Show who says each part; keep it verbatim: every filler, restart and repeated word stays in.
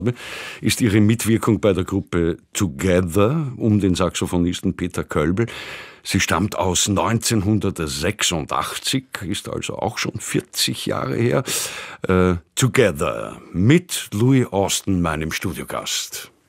Speaker 1: ist ihre Mitwirkung bei der Gruppe Together um den Saxophonisten Peter Kölbl. Sie stammt aus neunzehnhundertsechsundachtzig, ist also auch schon vierzig Jahre her. Äh, Together mit Louis Austin, meinem Studiogast.